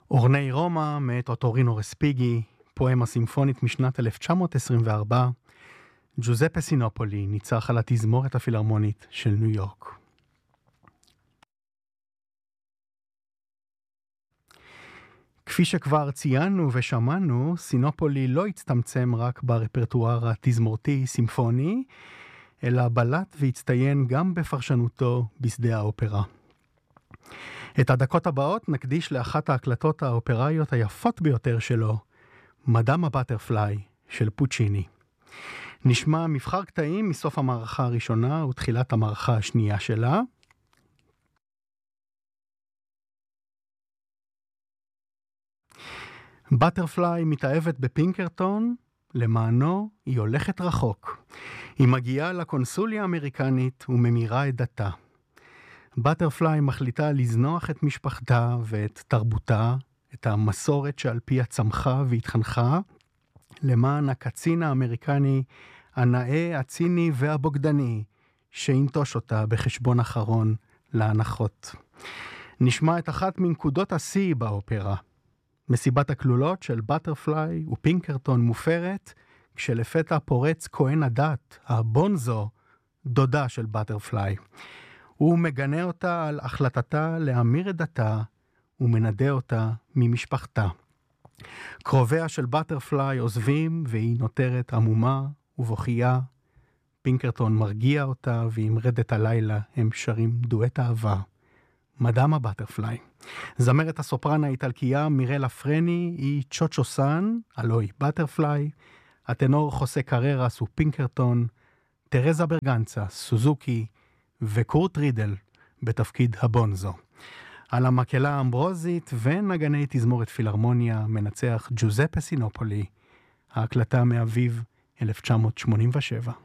אורני רומא מאת אוטורינו רספיגי, פואמה סימפונית משנת 1924, ג'וזפה סינופולי ניצח על התזמורת הפילהרמונית של ניו יורק. כפי שכבר ציינו ושמענו, סינופולי לא הצטמצם רק ברפרטואר התזמורתי סימפוני, אלא בלט והצטיין גם בפרשנותו בשדה האופרה. את הדקות הבאות נקדיש לאחת ההקלטות האופראיות היפות ביותר שלו, מדאם הבטרפליי של פוצ'יני. נשמע מבחר קטעים מסוף המערכה הראשונה ותחילת המערכה השנייה שלה. בטרפליי מתאהבת בפינקרטון, למענו היא הולכת רחוק. היא מגיעה לקונסוליה האמריקנית וממירה את דתה. בטרפליי מחליטה לזנוח את משפחתה ואת תרבותה, את המסורת שעל פיה צמחה והתחנכה, למען הקצין האמריקני, הנאה, הציני והבוגדני, שינטוש אותה בחשבון אחרון להנחות. נשמע את אחת מנקודות השיא באופרה. מסיבת הכלולות של בטרפליי ופינקרטון מופרת, כשלפתע פורץ כהן הדת, הבונזו, דודה של בטרפליי. הוא מגנה אותה על החלטתה להמיר את דתה, ומנדה אותה ממשפחתה. קרוביה של בטרפליי עוזבים, והיא נותרת עמומה ובוכייה. פינקרטון מרגיע אותה, ועם רדת הלילה הם שרים דואט אהבה. מדאם הבטרפליי. זמרת הסופרן האיטלקייה מירלה פרני היא צ'וצ'ו סן, הלוי בטרפליי. הטנור חוסה קררס ופינקרטון. טרזה ברגנצה, סוזוקי, וקורט רידל בתפקיד הבונזו. על המקהלה האמברוזית ונגני תזמורת פילהרמוניה מנצח ג'וזפה סינופולי, ההקלטה מאביב 1987.